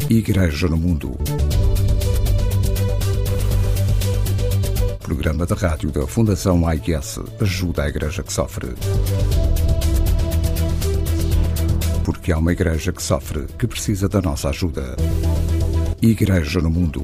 Igreja no Mundo. Programa da rádio da Fundação AIS ajuda a Igreja que sofre. Porque há uma Igreja que sofre, que precisa da nossa ajuda. Igreja no Mundo.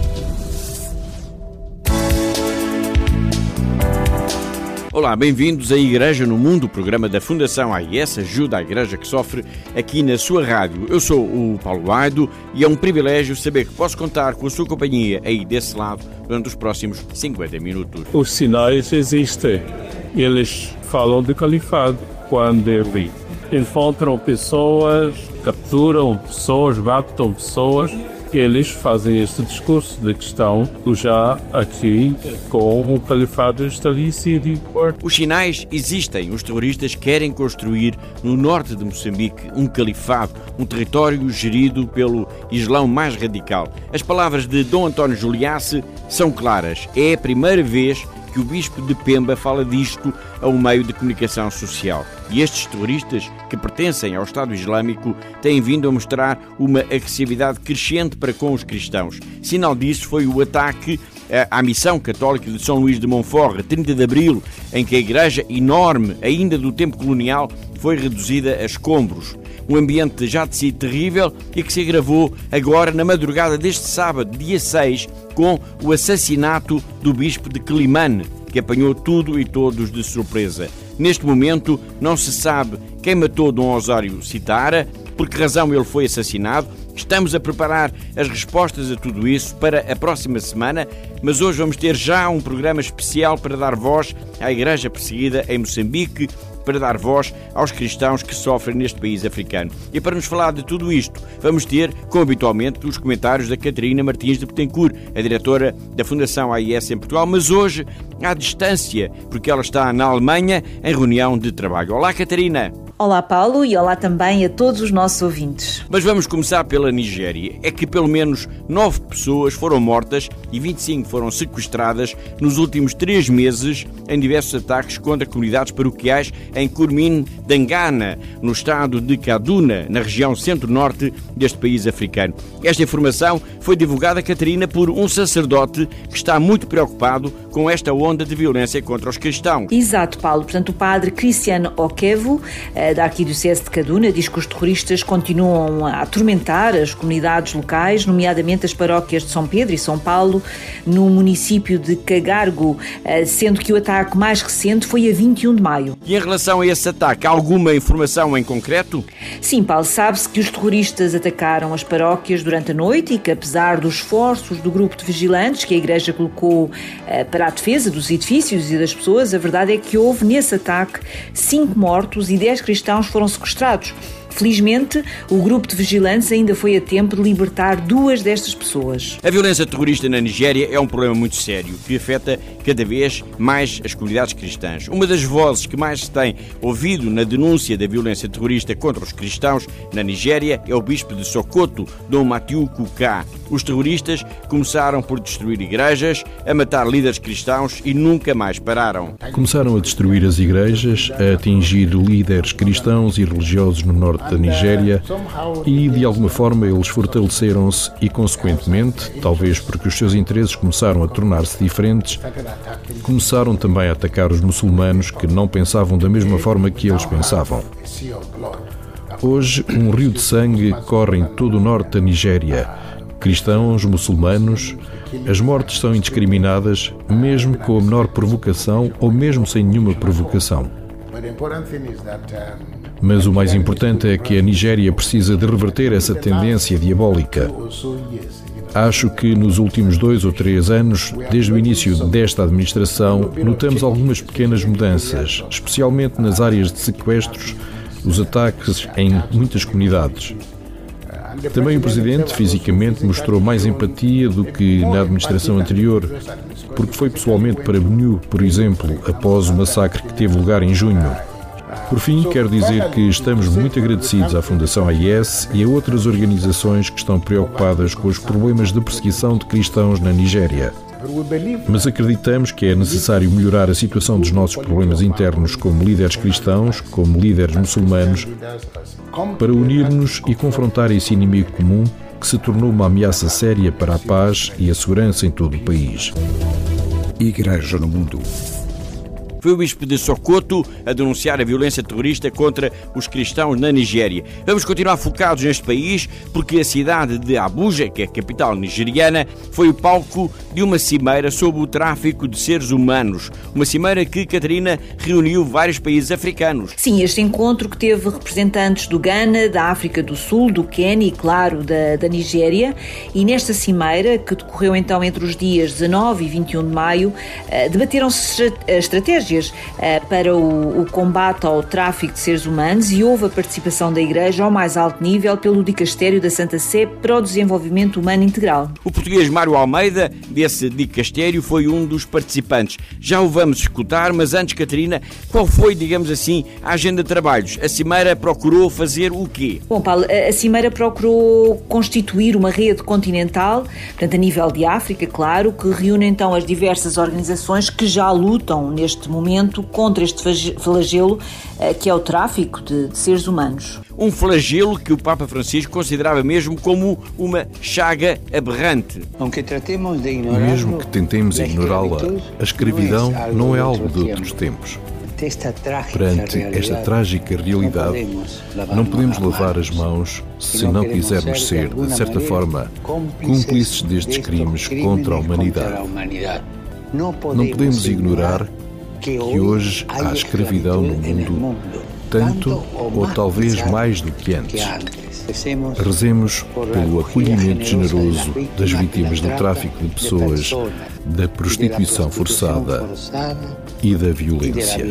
Olá, bem-vindos à Igreja no Mundo, o programa da Fundação AIS ajuda a Igreja que sofre, aqui na sua rádio. Eu sou o Paulo Aido e é um privilégio saber que posso contar com a sua companhia aí desse lado durante os próximos 50 minutos. Os sinais existem. Eles falam de califado quando eles encontram pessoas, capturam pessoas, raptam pessoas. Eles fazem este discurso de que estão já aqui com o califado estabelecido. Os sinais existem. Os terroristas querem construir no norte de Moçambique um califado, um território gerido pelo Islão mais radical. As palavras de Dom António Juliace são claras. É a primeira vez que o Bispo de Pemba fala disto a um meio de comunicação social. E estes terroristas, que pertencem ao Estado Islâmico, têm vindo a mostrar uma agressividade crescente para com os cristãos. Sinal disso foi o ataque à Missão Católica de São Luís de Montfort, 30 de abril, em que a igreja enorme, ainda do tempo colonial, foi reduzida a escombros. Um ambiente já de si terrível e que se agravou agora na madrugada deste sábado, dia 6, com o assassinato do bispo de Quelimane, que apanhou tudo e todos de surpresa. Neste momento não se sabe quem matou Dom Osório Citara, por que razão ele foi assassinado. Estamos a preparar as respostas a tudo isso para a próxima semana, mas hoje vamos ter já um programa especial para dar voz à igreja perseguida em Moçambique, para dar voz aos cristãos que sofrem neste país africano. E para nos falar de tudo isto, vamos ter, como habitualmente, os comentários da Catarina Martins de Betancourt, a diretora da Fundação AIS em Portugal, mas hoje à distância, porque ela está na Alemanha em reunião de trabalho. Olá, Catarina! Olá, Paulo, e olá também a todos os nossos ouvintes. Mas vamos começar pela Nigéria. É que pelo menos 9 pessoas foram mortas e 25 foram sequestradas nos últimos 3 meses em diversos ataques contra comunidades paroquiais em Kurmin Dangana, no estado de Kaduna, na região centro-norte deste país africano. Esta informação foi divulgada, Catarina, por um sacerdote que está muito preocupado com esta onda de violência contra os cristãos. Exato, Paulo. Portanto, o padre Cristiano Okevo, da Arquidiocese de Kaduna, diz que os terroristas continuam a atormentar as comunidades locais, nomeadamente as paróquias de São Pedro e São Paulo, no município de Cagargo, sendo que o ataque mais recente foi a 21 de maio. E em relação a esse ataque, há alguma informação em concreto? Sim, Paulo, sabe-se que os terroristas atacaram as paróquias durante a noite e que, apesar dos esforços do grupo de vigilantes que a Igreja colocou para a defesa dos edifícios e das pessoas, a verdade é que houve nesse ataque 5 mortos e 10 cristãos foram sequestrados. Felizmente, o grupo de vigilantes ainda foi a tempo de libertar 2 destas pessoas. A violência terrorista na Nigéria é um problema muito sério, que afeta cada vez mais as comunidades cristãs. Uma das vozes que mais se tem ouvido na denúncia da violência terrorista contra os cristãos na Nigéria é o bispo de Sokoto, Dom Matiu Kuka. Os terroristas começaram por destruir igrejas, a matar líderes cristãos e nunca mais pararam. Começaram a destruir as igrejas, a atingir líderes cristãos e religiosos no norte da Nigéria e, de alguma forma, eles fortaleceram-se e, consequentemente, talvez porque os seus interesses começaram a tornar-se diferentes, começaram também a atacar os muçulmanos que não pensavam da mesma forma que eles pensavam. Hoje, um rio de sangue corre em todo o norte da Nigéria. Cristãos, muçulmanos, as mortes são indiscriminadas, mesmo com a menor provocação ou mesmo sem nenhuma provocação. Mas o mais importante é que a Nigéria precisa de reverter essa tendência diabólica. Acho que nos últimos 2 ou 3 anos, desde o início desta administração, notamos algumas pequenas mudanças, especialmente nas áreas de sequestros, os ataques em muitas comunidades. Também o Presidente fisicamente mostrou mais empatia do que na administração anterior, porque foi pessoalmente para Benue, por exemplo, após o massacre que teve lugar em junho. Por fim, quero dizer que estamos muito agradecidos à Fundação AIS e a outras organizações que estão preocupadas com os problemas de perseguição de cristãos na Nigéria. Mas acreditamos que é necessário melhorar a situação dos nossos problemas internos como líderes cristãos, como líderes muçulmanos, para unir-nos e confrontar esse inimigo comum que se tornou uma ameaça séria para a paz e a segurança em todo o país. Igreja no Mundo. Foi o bispo de Sokoto a denunciar a violência terrorista contra os cristãos na Nigéria. Vamos continuar focados neste país porque a cidade de Abuja, que é a capital nigeriana, foi o palco de uma cimeira sobre o tráfico de seres humanos. Uma cimeira que, Catarina, reuniu vários países africanos. Sim, este encontro que teve representantes do Ghana, da África do Sul, do Quênia e, claro, da Nigéria. E nesta cimeira, que decorreu então entre os dias 19 e 21 de maio, debateram-se estratégias para o combate ao tráfico de seres humanos e houve a participação da Igreja ao mais alto nível pelo Dicastério da Santa Sé para o Desenvolvimento Humano Integral. O português Mário Almeida, desse Dicastério, foi um dos participantes. Já o vamos escutar, mas antes, Catarina, qual foi, digamos assim, a agenda de trabalhos? A cimeira procurou fazer o quê? Bom, Paulo, a cimeira procurou constituir uma rede continental, portanto, a nível de África, claro, que reúne então as diversas organizações que já lutam neste momento contra este flagelo que é o tráfico de seres humanos. Um flagelo que o Papa Francisco considerava mesmo como uma chaga aberrante. Mesmo que tentemos ignorá-la, a escravidão não é algo de outros tempos. Perante esta trágica realidade, não podemos lavar as mãos se não quisermos ser, de certa forma, cúmplices destes crimes contra a humanidade. Não podemos ignorar que hoje há escravidão no mundo, tanto ou talvez mais do que antes. Rezemos pelo acolhimento generoso das vítimas do tráfico de pessoas, da prostituição forçada e da violência.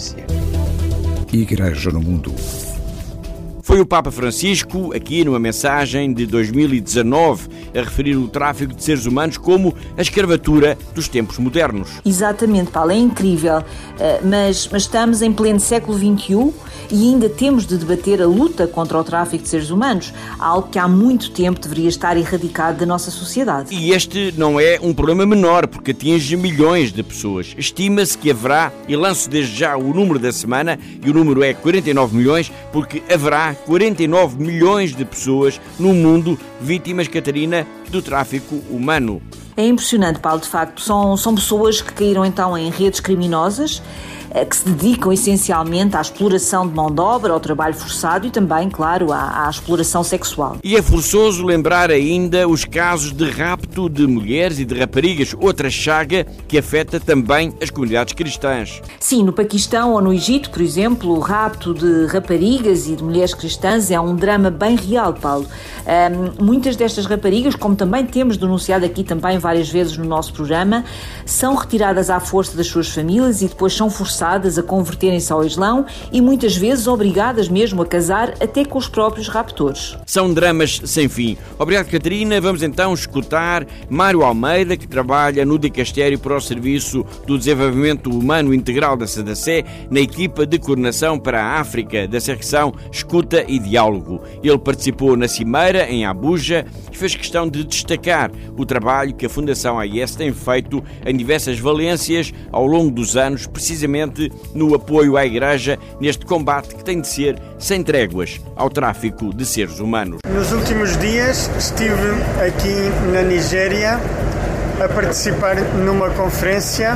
Igreja no Mundo. Foi o Papa Francisco, aqui numa mensagem de 2019, a referir o tráfico de seres humanos como a escravatura dos tempos modernos. Exatamente, Paulo, é incrível, mas estamos em pleno século XXI e ainda temos de debater a luta contra o tráfico de seres humanos, algo que há muito tempo deveria estar erradicado da nossa sociedade. E este não é um problema menor, porque atinge milhões de pessoas. Estima-se que haverá, e lanço desde já o número da semana, e o número é 49 milhões, porque haverá 49 milhões de pessoas no mundo vítimas, Catarina, do tráfico humano. É impressionante, Paulo, de facto. São pessoas que caíram então em redes criminosas, que se dedicam essencialmente à exploração de mão de obra, ao trabalho forçado e também, claro, à exploração sexual. E é forçoso lembrar ainda os casos de rapto de mulheres e de raparigas, outra chaga que afeta também as comunidades cristãs. Sim, no Paquistão ou no Egito, por exemplo, o rapto de raparigas e de mulheres cristãs é um drama bem real, Paulo. Muitas destas raparigas, como também temos denunciado aqui também várias vezes no nosso programa, são retiradas à força das suas famílias e depois são forçadas a converterem-se ao Islão e muitas vezes obrigadas mesmo a casar até com os próprios raptores. São dramas sem fim. Obrigado, Catarina. Vamos então escutar Mário Almeida, que trabalha no Dicastério para o Serviço do Desenvolvimento Humano Integral da Santa Sé, na equipa de coordenação para a África da secção Escuta e Diálogo. Ele participou na cimeira em Abuja e fez questão de destacar o trabalho que a Fundação AIS tem feito em diversas valências ao longo dos anos, precisamente no apoio à Igreja neste combate que tem de ser sem tréguas ao tráfico de seres humanos. Nos últimos dias estive aqui na Nigéria a participar numa conferência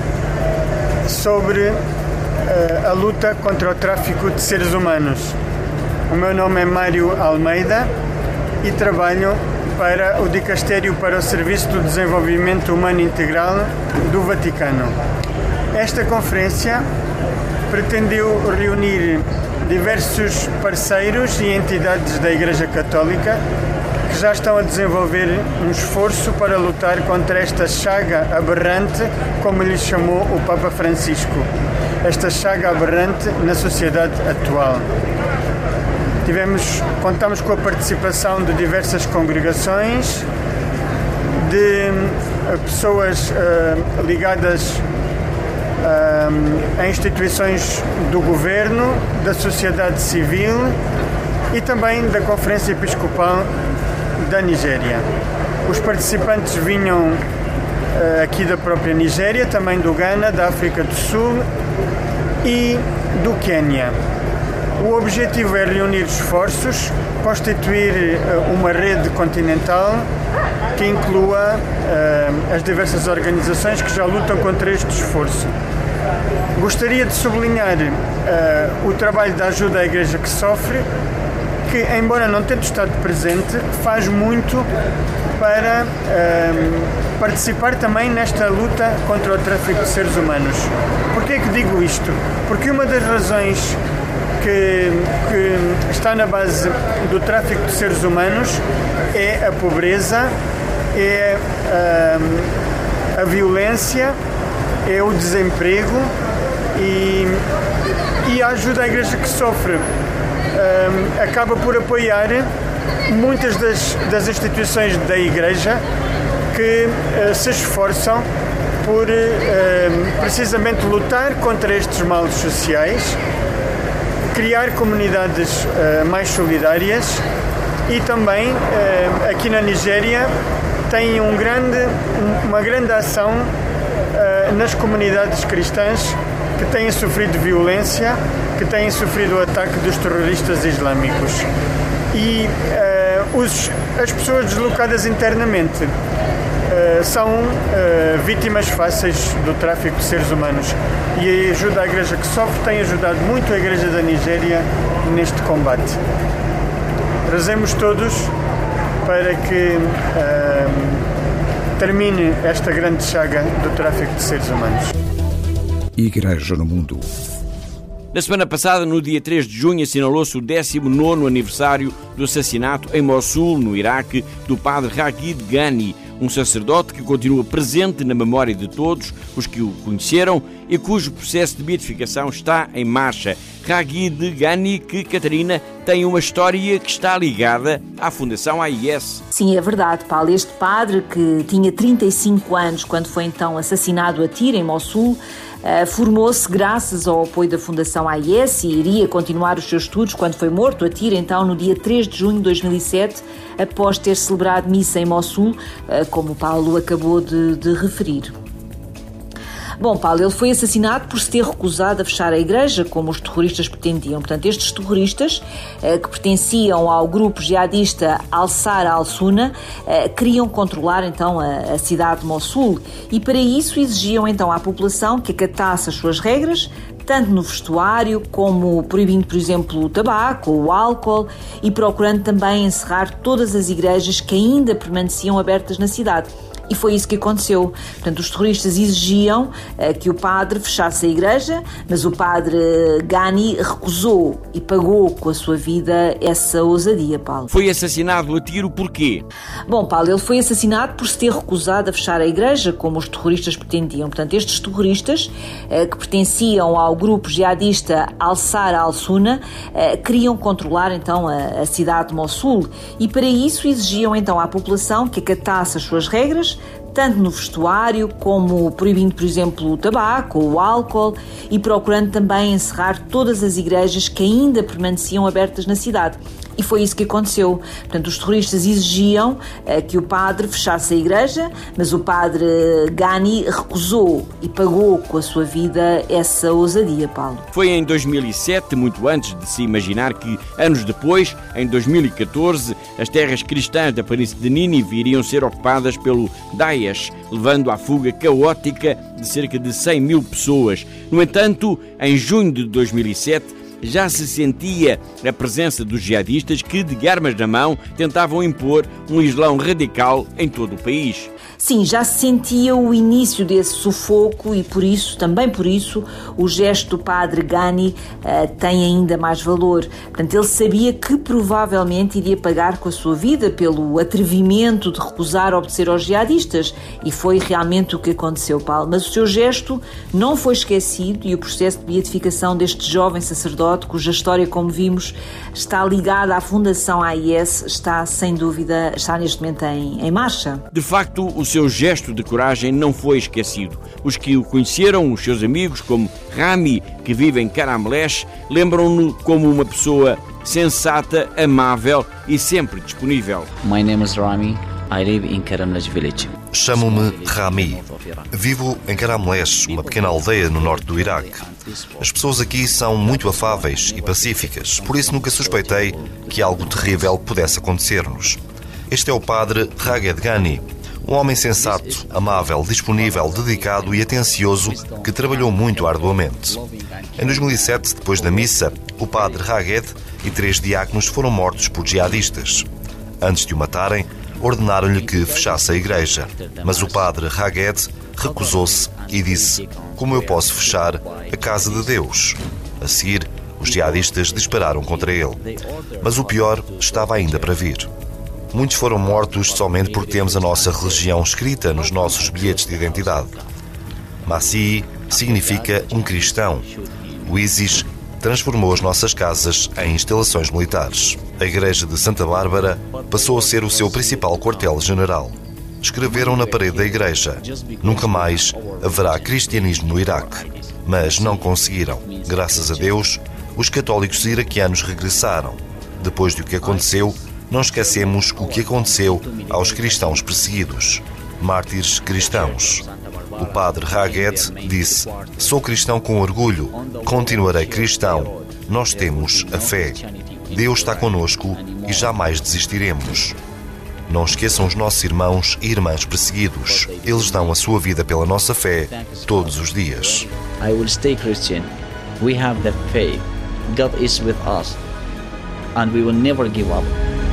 sobre a luta contra o tráfico de seres humanos. O meu nome é Mário Almeida e trabalho para o Dicastério para o Serviço do Desenvolvimento Humano Integral do Vaticano. Esta conferência pretendeu reunir diversos parceiros e entidades da Igreja Católica que já estão a desenvolver um esforço para lutar contra esta chaga aberrante, como lhe chamou o Papa Francisco, esta chaga aberrante na sociedade atual. Contamos com a participação de diversas congregações, de pessoas ligadas a instituições do governo, da sociedade civil e também da Conferência Episcopal da Nigéria. Os participantes vinham aqui da própria Nigéria, também do Ghana, da África do Sul e do Quênia. O objetivo é reunir esforços constituir uma rede continental que inclua as diversas organizações que já lutam contra este esforço. Gostaria de sublinhar o trabalho da ajuda à Igreja que sofre, que, embora não tendo estado presente, faz muito para participar também nesta luta contra o tráfico de seres humanos. Porquê é que digo isto? Porque uma das razões que está na base do tráfico de seres humanos é a pobreza, é a violência, é o desemprego e a ajuda à Igreja que sofre acaba por apoiar muitas das instituições da Igreja que se esforçam por precisamente lutar contra estes males sociais, criar comunidades mais solidárias e também aqui na Nigéria tem uma grande ação nas comunidades cristãs que têm sofrido violência, que têm sofrido o ataque dos terroristas islâmicos. E as pessoas deslocadas internamente são vítimas fáceis do tráfico de seres humanos. E a ajuda à Igreja que sofre tem ajudado muito a Igreja da Nigéria neste combate. Rezemos todos para que termine esta grande chaga do tráfico de seres humanos. Igreja no Mundo. Na semana passada, no dia 3 de junho, assinalou-se o 19º aniversário do assassinato em Mossul, no Iraque, do padre Ragid Ghani, um sacerdote que continua presente na memória de todos os que o conheceram e cujo processo de beatificação está em marcha. Ragid Ghani, que, Catarina, tem uma história que está ligada à Fundação AIS. Sim, é verdade, Paulo. Este padre, que tinha 35 anos quando foi então assassinado a tiro em Mossul, formou-se graças ao apoio da Fundação AIS e iria continuar os seus estudos quando foi morto a tiro, então, no dia 3 de junho de 2007, após ter celebrado missa em Mossul, como o Paulo acabou de referir. Bom, Paulo, ele foi assassinado por se ter recusado a fechar a igreja, como os terroristas pretendiam. Portanto, estes terroristas, que pertenciam ao grupo jihadista Ansar al-Sunna, queriam controlar, então, a cidade de Mossul e, para isso, exigiam, então, à população que acatasse as suas regras, tanto no vestuário, como proibindo, por exemplo, o tabaco ou o álcool e procurando também encerrar todas as igrejas que ainda permaneciam abertas na cidade. E foi isso que aconteceu. Portanto, os terroristas exigiam que o padre fechasse a igreja, mas o padre Ghani recusou e pagou com a sua vida essa ousadia, Paulo. Foi assassinado a tiro por quê? Bom, Paulo, ele foi assassinado por se ter recusado a fechar a igreja, como os terroristas pretendiam. Portanto, estes terroristas, que pertenciam ao grupo jihadista Ansar al-Sunna, queriam controlar, então, a cidade de Mossul e, para isso, exigiam, então, à população que acatasse as suas regras, tanto no vestuário, como proibindo, por exemplo, o tabaco ou o álcool e procurando também encerrar todas as igrejas que ainda permaneciam abertas na cidade. E foi isso que aconteceu. Portanto, os terroristas exigiam que o padre fechasse a igreja, mas o padre Ghani recusou e pagou com a sua vida essa ousadia, Paulo. Foi em 2007, muito antes de se imaginar que, anos depois, em 2014, as terras cristãs da planície de Nínive iriam ser ocupadas pelo Daesh, levando à fuga caótica de cerca de 100 mil pessoas. No entanto, em junho de 2007, já se sentia a presença dos jihadistas que, de armas na mão, tentavam impor um islão radical em todo o país. Sim, já se sentia o início desse sufoco e, também por isso, o gesto do padre Ghani tem ainda mais valor. Portanto, ele sabia que provavelmente iria pagar com a sua vida pelo atrevimento de recusar obedecer aos jihadistas e foi realmente o que aconteceu, Paulo. Mas o seu gesto não foi esquecido e o processo de beatificação deste jovem sacerdote, cuja história, como vimos, está ligada à Fundação AIS, está, sem dúvida, neste momento em marcha. De facto, o seu gesto de coragem não foi esquecido. Os que o conheceram, os seus amigos, como Rami, que vive em Karamlesh, lembram-no como uma pessoa sensata, amável e sempre disponível. My name is Rami. I live in Karamlesh village. Chamo-me Rami. Vivo em Karamlesh, uma pequena aldeia no norte do Iraque. As pessoas aqui são muito afáveis e pacíficas, por isso nunca suspeitei que algo terrível pudesse acontecer-nos. Este é o padre Raghed Ghani, um homem sensato, amável, disponível, dedicado e atencioso que trabalhou muito arduamente. Em 2007, depois da missa, o padre Raghed e 3 diáconos foram mortos por jihadistas. Antes de o matarem, ordenaram-lhe que fechasse a igreja, mas o padre Raghed recusou-se e disse: "Como eu posso fechar a casa de Deus?" A seguir, os jihadistas dispararam contra ele. Mas o pior estava ainda para vir. Muitos foram mortos somente porque temos a nossa religião escrita nos nossos bilhetes de identidade. Masih significa um cristão. O ISIS transformou as nossas casas em instalações militares. A igreja de Santa Bárbara passou a ser o seu principal quartel-general. Escreveram na parede da igreja: "Nunca mais haverá cristianismo no Iraque." Mas não conseguiram. Graças a Deus, os católicos iraquianos regressaram. Depois do que aconteceu, não esquecemos o que aconteceu aos cristãos perseguidos, mártires cristãos. O padre Raghed disse: "Sou cristão com orgulho, continuarei cristão. Nós temos a fé. Deus está conosco e jamais desistiremos." Não esqueçam os nossos irmãos e irmãs perseguidos. Eles dão a sua vida pela nossa fé todos os dias. I will stay Christian. We have the faith. God is with us. And we will never give up.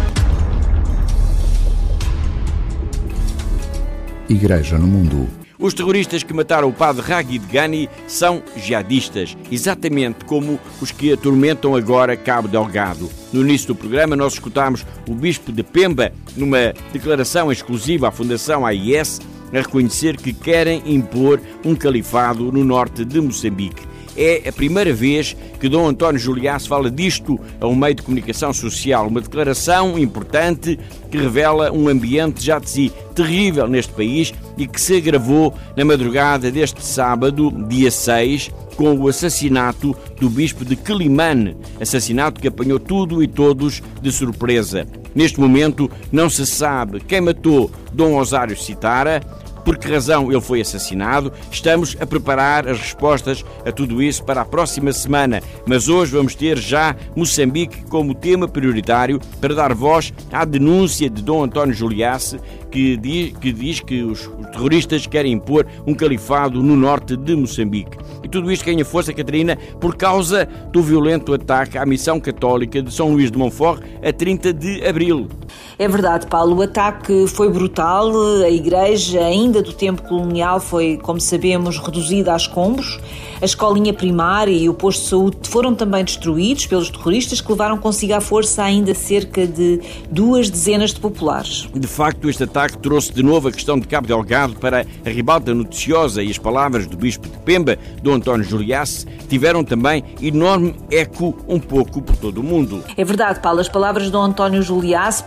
Igreja no Mundo. Os terroristas que mataram o padre Raghed Ghani são jihadistas, exatamente como os que atormentam agora Cabo Delgado. No início do programa nós escutámos o bispo de Pemba, numa declaração exclusiva à Fundação AIS, a reconhecer que querem impor um califado no norte de Moçambique. É a primeira vez que Dom António Juliás fala disto a um meio de comunicação social. Uma declaração importante que revela um ambiente já de si terrível neste país e que se agravou na madrugada deste sábado, dia 6, com o assassinato do bispo de Quelimane, assassinato que apanhou tudo e todos de surpresa. Neste momento não se sabe quem matou Dom Osário Citara, por que razão ele foi assassinado. Estamos a preparar as respostas a tudo isso para a próxima semana, mas hoje vamos ter já Moçambique como tema prioritário para dar voz à denúncia de Dom António Juliás, que diz que os terroristas querem impor um califado no norte de Moçambique. E tudo isto ganha força, Catarina, por causa do violento ataque à missão católica de São Luís de Montfort a 30 de abril. É verdade, Paulo, o ataque foi brutal, a igreja ainda do tempo colonial foi, como sabemos, reduzida a escombros, a escolinha primária e o posto de saúde foram também destruídos pelos terroristas, que levaram consigo à força ainda cerca de 2 dezenas de populares. De facto, este ataque trouxe de novo a questão de Cabo Delgado para a ribalta noticiosa e as palavras do bispo de Pemba, Dom António Juliás, tiveram também enorme eco um pouco por todo o mundo. É verdade, Paulo, as palavras de Dom António Juliás